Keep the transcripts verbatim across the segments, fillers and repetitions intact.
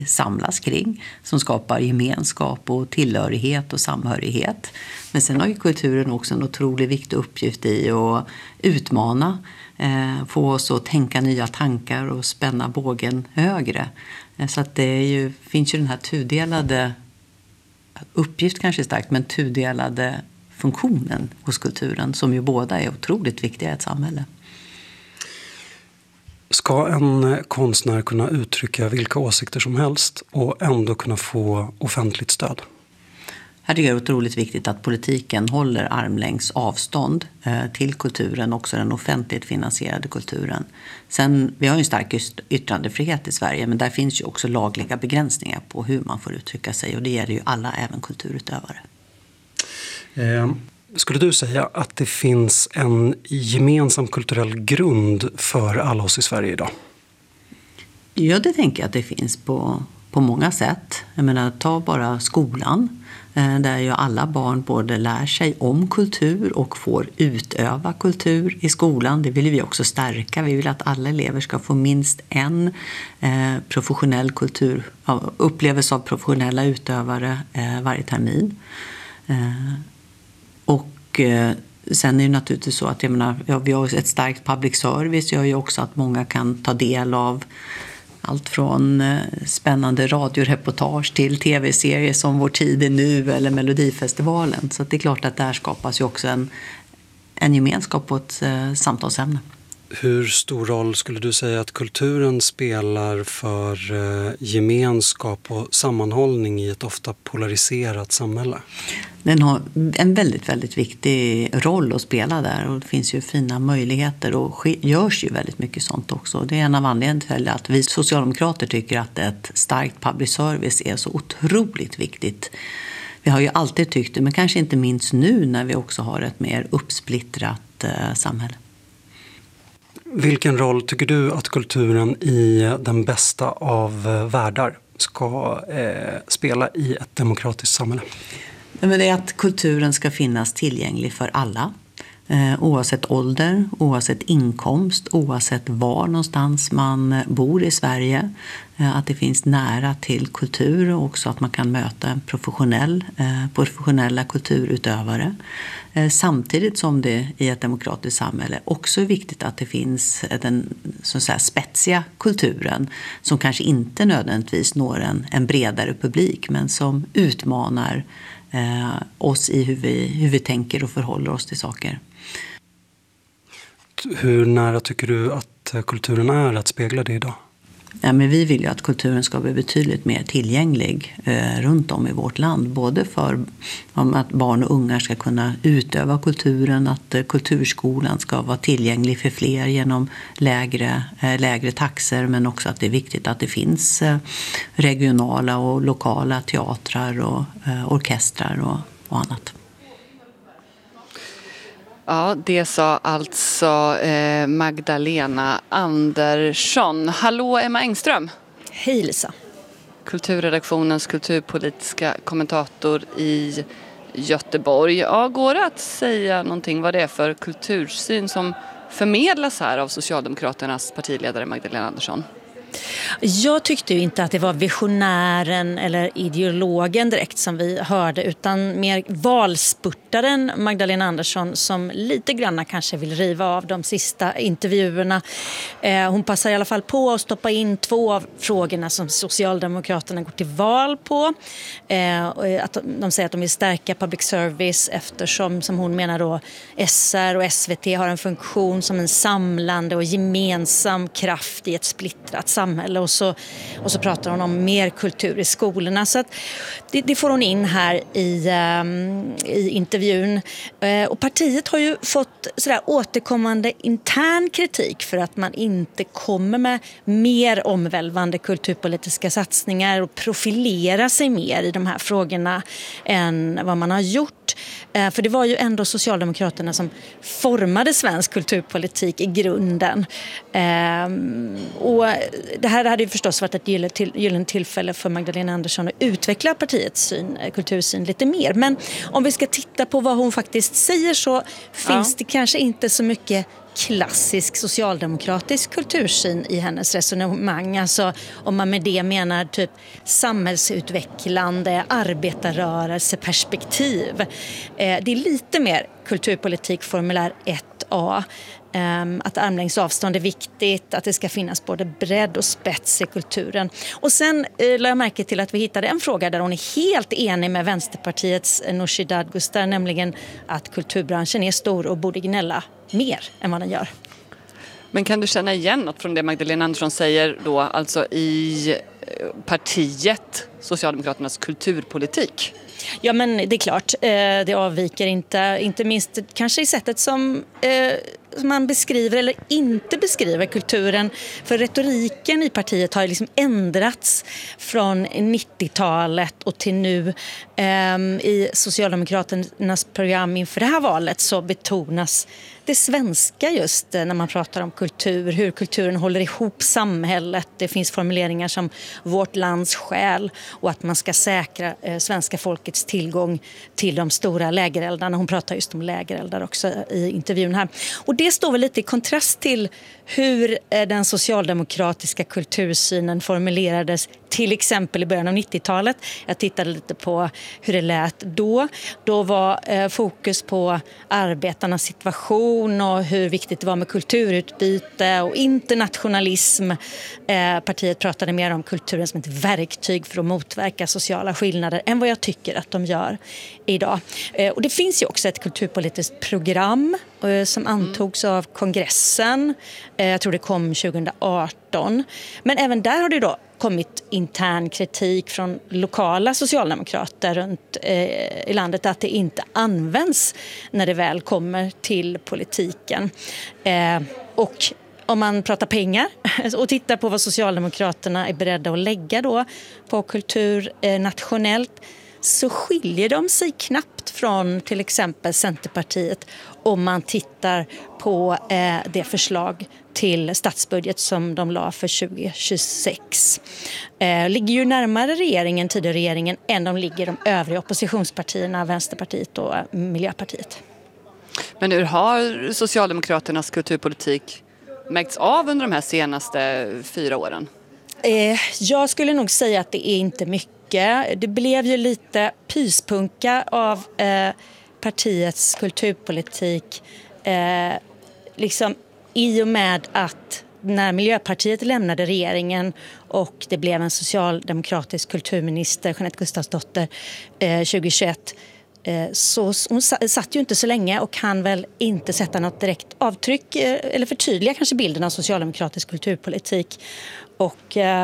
samlas kring, som skapar gemenskap och tillhörighet och samhörighet. Men sen har ju kulturen också en otroligt viktig uppgift i att utmana, eh, få oss att tänka nya tankar och spänna bågen högre. Eh, så att det är ju, finns ju den här tudelade, uppgift kanske starkt, men tudelade funktionen hos kulturen som ju båda är otroligt viktiga i ett samhälle. Ska en konstnär kunna uttrycka vilka åsikter som helst och ändå kunna få offentligt stöd? Här är det otroligt viktigt att politiken håller armlängds avstånd till kulturen, också den offentligt finansierade kulturen. Sen, vi har ju en stark yttrandefrihet i Sverige, men där finns ju också lagliga begränsningar på hur man får uttrycka sig, och det gäller ju alla, även kulturutövare. Eh. Skulle du säga att det finns en gemensam kulturell grund för alla oss i Sverige idag? Ja, det tänker jag att det finns på, på många sätt. Jag menar, ta bara skolan, där ju alla barn både lär sig om kultur och får utöva kultur i skolan. Det vill vi också stärka. Vi vill att alla elever ska få minst en eh, professionell kultur, upplevelse av professionella utövare eh, varje termin. Eh, Och eh, sen är det naturligtvis så att jag menar, ja, vi har ett starkt public service, gör ju också att många kan ta del av allt från eh, spännande radioreportage till tv-serier som Vår tid är nu eller Melodifestivalen. Så att det är klart att där skapas ju också en, en gemenskap på ett eh, samtalsämne. Hur stor roll skulle du säga att kulturen spelar för eh, gemenskap och sammanhållning i ett ofta polariserat samhälle? Den har en väldigt, väldigt viktig roll att spela där, och det finns ju fina möjligheter och ske, görs ju väldigt mycket sånt också. Det är en av anledningarna till att vi socialdemokrater tycker att ett starkt public service är så otroligt viktigt. Vi har ju alltid tyckt det, men kanske inte minst nu när vi också har ett mer uppsplittrat eh, samhälle. Vilken roll tycker du att kulturen i den bästa av världar ska eh, spela i ett demokratiskt samhälle? Men det är att kulturen ska finnas tillgänglig för alla. Eh, oavsett ålder, oavsett inkomst, oavsett var någonstans man bor i Sverige. Eh, att det finns nära till kultur, och också att man kan möta en professionell, eh, professionella kulturutövare. Eh, samtidigt som det i ett demokratiskt samhälle också är viktigt att det finns den så att säga, spetsiga kulturen som kanske inte nödvändigtvis når en, en bredare publik, men som utmanar eh, oss i hur vi, hur vi tänker och förhåller oss till saker. Hur nära tycker du att kulturen är att spegla det idag? Ja, men vi vill ju att kulturen ska bli betydligt mer tillgänglig eh, runt om i vårt land. Både för om att barn och unga ska kunna utöva kulturen, att eh, kulturskolan ska vara tillgänglig för fler genom lägre, eh, lägre taxor, men också att det är viktigt att det finns eh, regionala och lokala teatrar och eh, orkestrar och, och annat. Ja, det sa alltså eh, Magdalena Andersson. Hallå Emma Engström. Hej Lisa. Kulturredaktionens kulturpolitiska kommentator i Göteborg. Ja, går det att säga någonting vad det är för kultursyn som förmedlas här av Socialdemokraternas partiledare Magdalena Andersson? Jag tyckte ju inte att det var visionären eller ideologen direkt som vi hörde, utan mer valspurtaren Magdalena Andersson som lite grann kanske vill riva av de sista intervjuerna. Eh, hon passar i alla fall på att stoppa in två av frågorna som Socialdemokraterna går till val på. Eh, att de säger att de vill stärka public service eftersom, som hon menar då, S R och S V T har en funktion som en samlande och gemensam kraft i ett splittrat samhälle, och så, och så pratar hon om mer kultur i skolorna. Så att det, det får hon in här i, um, i intervjun. Uh, och partiet har ju fått sådär återkommande intern kritik för att man inte kommer med mer omvälvande kulturpolitiska satsningar och profilera sig mer i de här frågorna än vad man har gjort. För det var ju ändå Socialdemokraterna som formade svensk kulturpolitik i grunden. Och det här hade ju förstås varit ett gyllene tillfälle för Magdalena Andersson att utveckla partiets syn, kultursyn lite mer. Men om vi ska titta på vad hon faktiskt säger så finns ja. det kanske inte så mycket klassisk socialdemokratisk kultursyn i hennes resonemang. Alltså om man med det menar typ samhällsutvecklande, arbetarrörelseperspektiv. Eh, det är lite mer kulturpolitik formulär ett A. Um, att armlängds avstånd är viktigt, att det ska finnas både bredd och spets i kulturen. Och sen uh, lade jag märke till att vi hittade en fråga där hon är helt enig med Vänsterpartiets uh, Nooshi Dadgostar, nämligen att kulturbranschen är stor och borde gnälla mer än vad den gör. Men kan du känna igen något från det Magdalena Andersson säger då, alltså i partiet Socialdemokraternas kulturpolitik? Ja, men det är klart, det avviker inte, inte minst kanske i sättet som, eh, som man beskriver eller inte beskriver kulturen. För retoriken i partiet har liksom ändrats från nittiotalet och till nu. Eh, I Socialdemokraternas program inför det här valet så betonas det svenska just när man pratar om kultur, hur kulturen håller ihop samhället. Det finns formuleringar som vårt lands själ och att man ska säkra eh, svenska folkets tillgång till de stora lägereldarna. Hon pratar just om lägereldar också i intervjun här. Och det står väl lite i kontrast till hur eh, den socialdemokratiska kultursynen formulerades till exempel i början av nittiotalet. Jag tittade lite på hur det lät då. Då var eh, fokus på arbetarnas situation och hur viktigt det var med kulturutbyte och internationalism. Eh, partiet pratade mer om kulturen som ett verktyg för att motverka sociala skillnader än vad jag tycker att de gör idag. Eh, och det finns ju också ett kulturpolitiskt program eh, som antogs av kongressen. Eh, jag tror det kom tjugo arton. Men även där har det då kommit intern kritik från lokala socialdemokrater runt eh, i landet att det inte används när det väl kommer till politiken. Eh, och om man pratar pengar och tittar på vad Socialdemokraterna är beredda att lägga då på kultur eh, nationellt, så skiljer de sig knappt från till exempel Centerpartiet om man tittar på eh, det förslag till statsbudget som de la för tjugo tjugosex. Eh, ligger ju närmare regeringen, tidigare regeringen, än de ligger de övriga oppositionspartierna, Vänsterpartiet och Miljöpartiet. Men hur har Socialdemokraternas kulturpolitik märkts av under de här senaste fyra åren? Eh, jag skulle nog säga att det är inte mycket. Det blev ju lite pyspunka av eh, partiets kulturpolitik eh, liksom i och med att när Miljöpartiet lämnade regeringen och det blev en socialdemokratisk kulturminister, Jeanette Gustafsdotter, eh, tjugo tjugoett, eh, så hon satt ju inte så länge och kan väl inte sätta något direkt avtryck eh, eller förtydliga kanske bilden av socialdemokratisk kulturpolitik. Och eh,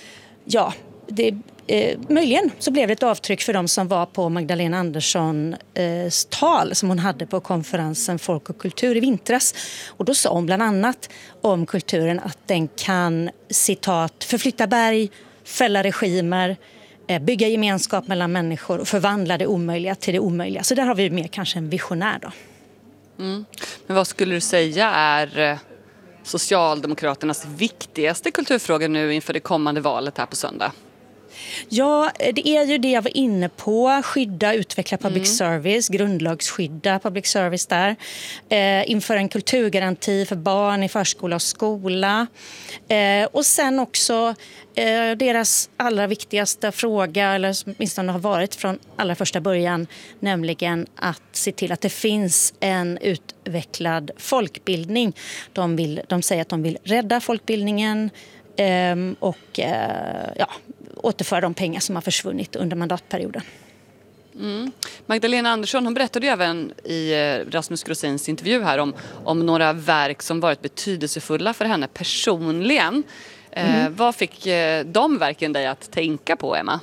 ja, det Eh, möjligen så blev det ett avtryck för de som var på Magdalena Anderssons eh, tal som hon hade på konferensen Folk och kultur i vintras. Och då sa hon bland annat om kulturen att den kan, citat, förflytta berg, fälla regimer, eh, bygga gemenskap mellan människor och förvandla det omöjliga till det omöjliga. Så där har vi mer kanske en visionär då. Mm. Men vad skulle du säga är Socialdemokraternas viktigaste kulturfråga nu inför det kommande valet här på söndag? Ja, det är ju det jag var inne på. Skydda, utveckla public mm. service, grundlagsskydda public service där. Eh, inför en kulturgaranti för barn i förskola och skola. Eh, och sen också eh, deras allra viktigaste fråga, eller som åtminstone har varit från allra första början, nämligen att se till att det finns en utvecklad folkbildning. De, vill, de säger att de vill rädda folkbildningen eh, och eh, ja, återföra de pengar som har försvunnit under mandatperioden. Mm. Magdalena Andersson, hon berättade ju även i Rasmus Grosins intervju här om, om några verk som varit betydelsefulla för henne personligen. Mm. Eh, vad fick eh, de verken dig att tänka på, Emma?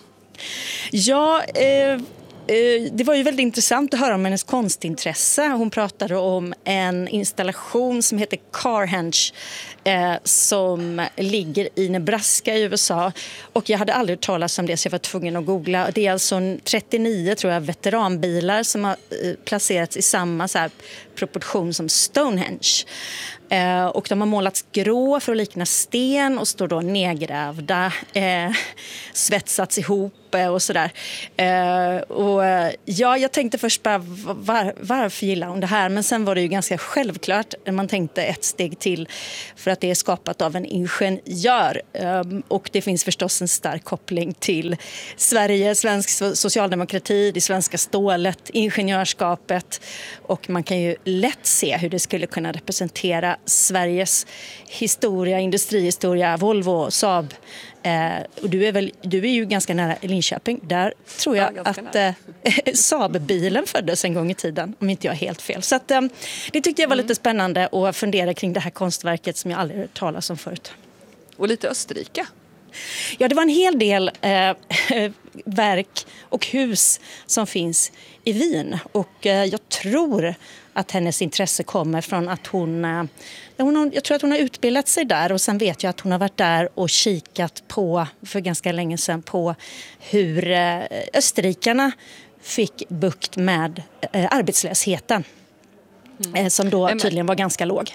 Ja, eh... det var ju väldigt intressant att höra om hennes konstintresse. Hon pratade om en installation som heter Carhenge eh, som ligger i Nebraska i U S A. Och jag hade aldrig hört talas om det så jag var tvungen att googla. Det är alltså en trettionio tror jag, veteranbilar som har eh, placerats i samma så här proportion som Stonehenge. Eh, och de har målats grå för att likna sten och står då nedgrävda, eh, svetsats ihop och sådär. Eh, och ja, jag tänkte först bara var, varför gillar hon det här? Men sen var det ju ganska självklart. Man tänkte ett steg till för att det är skapat av en ingenjör. Eh, och det finns förstås en stark koppling till Sverige, svensk socialdemokrati, det svenska stålet, ingenjörskapet. Och man kan ju lätt se hur det skulle kunna representera Sveriges historia, industrihistoria, Volvo, Saab. Eh, och du är, väl, du är ju ganska nära Linköping. Där tror jag ja, att eh, Saab-bilen föddes en gång i tiden, om inte jag är helt fel. Så att, eh, det tyckte jag var mm. lite spännande att fundera kring det här konstverket som jag aldrig hört talas om förut. Och lite Österrike. Ja, det var en hel del eh, verk och hus som finns i Wien. Och eh, jag tror att hennes intresse kommer från att hon, eh, hon har, jag tror att hon har utbildat sig där. Och sen vet jag att hon har varit där och kikat på, för ganska länge sedan, på hur eh, österrikarna fick bukt med eh, arbetslösheten. Mm. Eh, som då tydligen var ganska låg.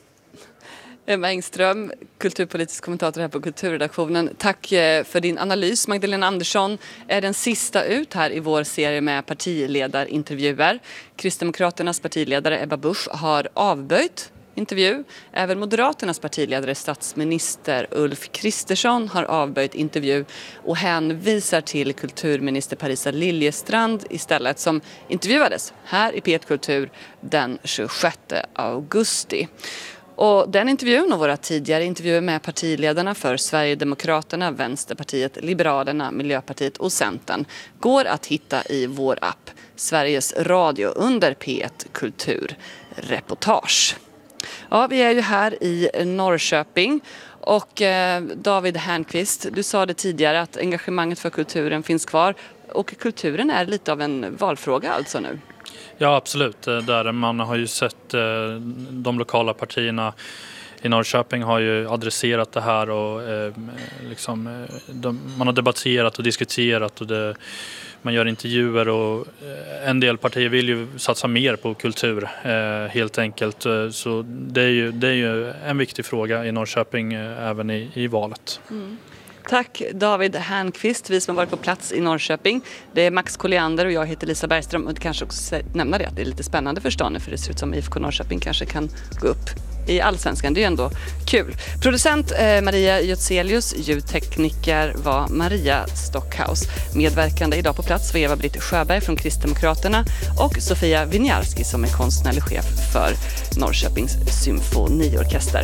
Emma Engström, kulturpolitisk kommentator här på Kulturredaktionen. Tack för din analys. Magdalena Andersson är den sista ut här i vår serie med partiledarintervjuer. Kristdemokraternas partiledare Ebba Busch har avböjt intervju. Även Moderaternas partiledare statsminister Ulf Kristersson har avböjt intervju och hänvisar till kulturminister Parisa Liljestrand istället, som intervjuades här i P ett Kultur den tjugosjätte augusti. Och den intervjun och våra tidigare intervjuer med partiledarna för Sverigedemokraterna, Vänsterpartiet, Liberalerna, Miljöpartiet och Centern går att hitta i vår app Sveriges Radio under P ett Kulturreportage. Ja, vi är ju här i Norrköping och eh, David Hernqvist, du sa det tidigare att engagemanget för kulturen finns kvar och kulturen är lite av en valfråga alltså nu. Ja, absolut. Där man har ju sett de lokala partierna i Norrköping har ju adresserat det här och eh, liksom, de, man har debatterat och diskuterat och det, man gör intervjuer och eh, en del partier vill ju satsa mer på kultur eh, helt enkelt. Så det är, ju, det är ju en viktig fråga i Norrköping eh, även i, i valet. Mm. Tack David Hernqvist, vi som har varit på plats i Norrköping. Det är Max Colliander och jag heter Lisa Bergström. Och det kanske också nämna det att det är lite spännande för stan, för det ser ut som I F K Norrköping kanske kan gå upp i Allsvenskan. Det är ju ändå kul. Producent eh, Maria Götzelius, ljudtekniker var Maria Stockhaus. Medverkande idag på plats var Eva-Britt Sjöberg från Kristdemokraterna och Sofia Winiarski som är konstnärlig chef för Norrköpings symfoniorkester.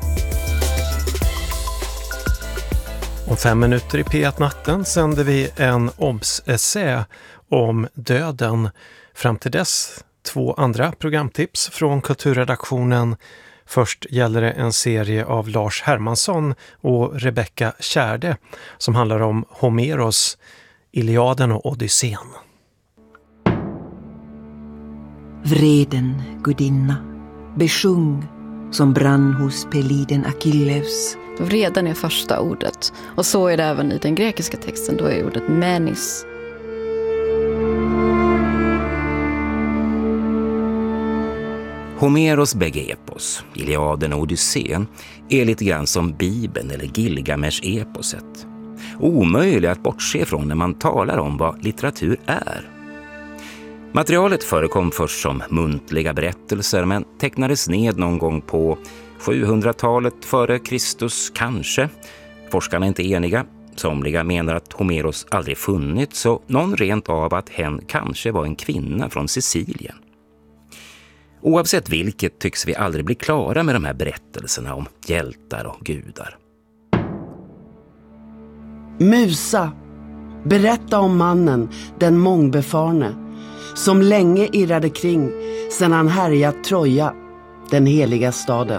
Om fem minuter i P ett-natten sänder vi en obs-essä om döden. Fram till dess två andra programtips från kulturredaktionen. Först gäller det en serie av Lars Hermansson och Rebecca Kärde som handlar om Homeros, Iliaden och Odysseen. Vreden, gudinna, besjung som brann hos Peliden Achilles. Vreden är första ordet. Och så är det även i den grekiska texten. Då är ordet menis. Homeros bägge epos, Iliaden och Odysseen, är lite grann som Bibeln eller Gilgamesh-eposet. Omöjligt att bortse från när man talar om vad litteratur är. Materialet förekom först som muntliga berättelser men tecknades ned någon gång på sjuhundratalet före Kristus kanske. Forskarna är inte eniga. Somliga menar att Homeros aldrig funnits, så någon rent av att hen kanske var en kvinna från Sicilien. Oavsett vilket tycks vi aldrig bli klara med de här berättelserna om hjältar och gudar. Musa, berätta om mannen, den mångbefarne, som länge irrade kring sedan han härjat Troja, den heliga staden.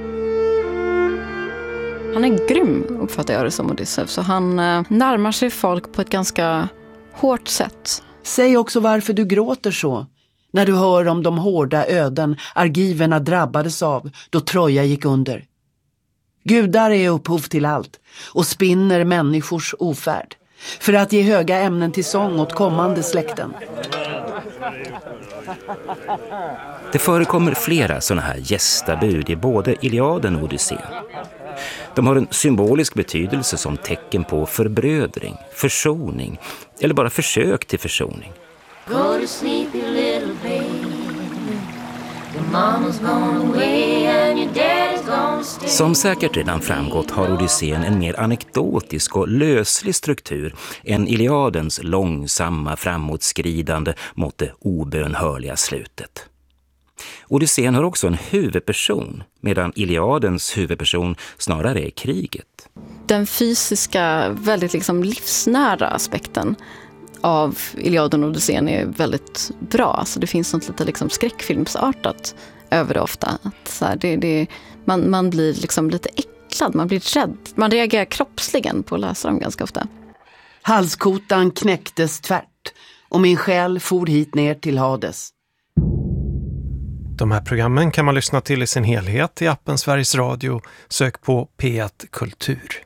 Han är grym, uppfattar jag det som, Odysseus. Så han eh, närmar sig folk på ett ganska hårt sätt. Säg också varför du gråter så när du hör om de hårda öden argiverna drabbades av då Troja gick under. Gudar är upphov till allt och spinner människors ofärd för att ge höga ämnen till sång åt kommande släkten. Det förekommer flera sådana här gästabud i både Iliaden och Odysseen. De har en symbolisk betydelse som tecken på förbrödring, försoning eller bara försök till försoning. Go to sleep, you little baby. Your mama's gone away and your daddy's gone stay. Som säkert redan framgått har Odysseen en mer anekdotisk och löslig struktur än Iliadens långsamma framåtskridande mot det obönhörliga slutet. Odysseen har också en huvudperson, medan Iliadens huvudperson snarare är kriget. Den fysiska, väldigt liksom livsnära aspekten av Iliaden och Odysseen är väldigt bra. Alltså det finns något lite liksom skräckfilmsartat över det ofta. Att så här, det, det, man, man blir liksom lite äcklad, man blir rädd. Man reagerar kroppsligen på att läsa dem ganska ofta. Halskotan knäcktes tvärt och min själ for hit ner till Hades. De här programmen kan man lyssna till i sin helhet i appen Sveriges Radio. Sök på P ett Kultur.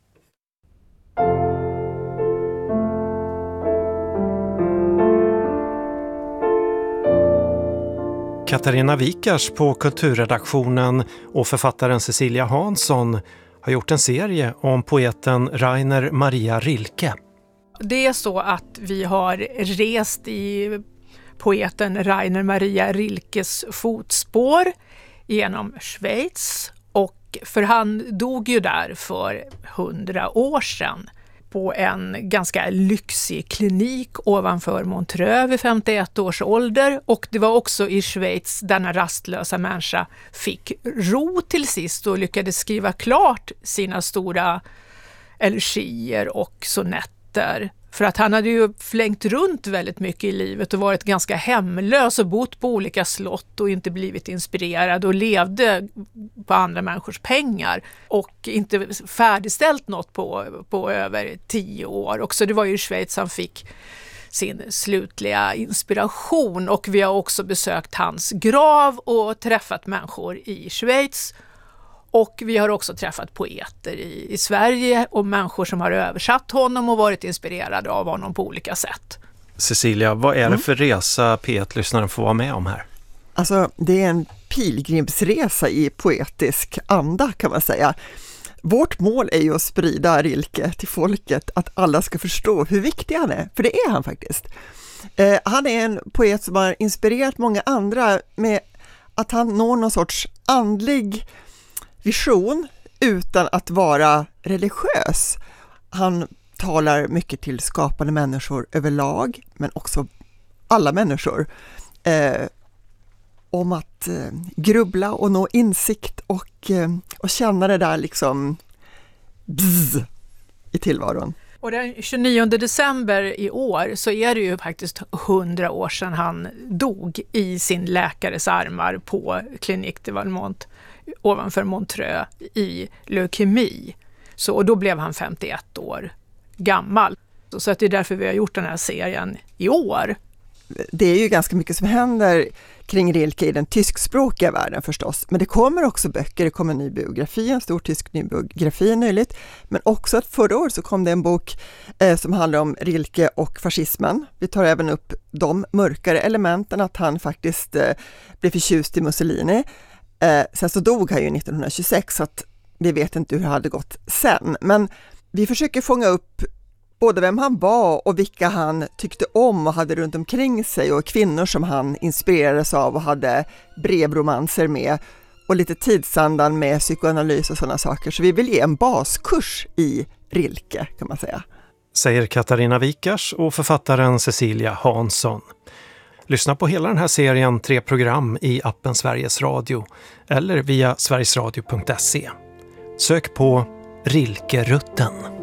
Katarina Wikars på kulturredaktionen och författaren Cecilia Hansson har gjort en serie om poeten Rainer Maria Rilke. Det är så att vi har rest i poeten Rainer Maria Rilkes fotspår genom Schweiz, och för han dog ju där för hundra år sedan på en ganska lyxig klinik ovanför Montreux vid femtioett års ålder, och det var också i Schweiz denna rastlösa människa fick ro till sist och lyckades skriva klart sina stora elegier och sonetter. För att han hade ju flängt runt väldigt mycket i livet och varit ganska hemlös och bott på olika slott och inte blivit inspirerad och levde på andra människors pengar och inte färdigställt något på, på över tio år. Och så det var ju i Schweiz han fick sin slutliga inspiration, och vi har också besökt hans grav och träffat människor i Schweiz. Och vi har också träffat poeter i, i Sverige och människor som har översatt honom och varit inspirerade av honom på olika sätt. Cecilia, vad är det för resa P ett-lyssnaren får vara med om här? Alltså, det är en pilgrimsresa i poetisk anda kan man säga. Vårt mål är ju att sprida Rilke till folket, att alla ska förstå hur viktig han är, för det är han faktiskt. Eh, han är en poet som har inspirerat många andra med att han når någon sorts andlig vision utan att vara religiös. Han talar mycket till skapande människor överlag, men också alla människor, eh, om att eh, grubbla och nå insikt och, eh, och känna det där liksom bzz i tillvaron. Och den tjugonionde december i år så är det ju faktiskt hundra år sedan han dog i sin läkares armar på Clinique de Valmont ovanför Montreux i leukemi. Så, och då blev han femtioett år gammal. Så, så att det är därför vi har gjort den här serien i år. Det är ju ganska mycket som händer kring Rilke i den tyskspråkiga världen förstås. Men det kommer också böcker, det kommer en ny biografi, en stor tysk ny biografi nyligt. Men också att förra året så kom det en bok eh, som handlar om Rilke och fascismen. Vi tar även upp de mörkare elementen, att han faktiskt eh, blev förtjust i Mussolini. Eh, sen så dog han ju nittonhundratjugosex, så att vi vet inte hur det hade gått sen. Men vi försöker fånga upp både vem han var och vilka han tyckte om och hade runt omkring sig, och kvinnor som han inspirerades av och hade brevromanser med, och lite tidsandan med psykoanalys och sådana saker. Så vi vill ge en baskurs i Rilke kan man säga. Säger Katarina Wikars och författaren Cecilia Hansson. Lyssna på hela den här serien, tre program i appen Sveriges Radio eller via sverigesradio punkt se. Sök på Rilke-rutten.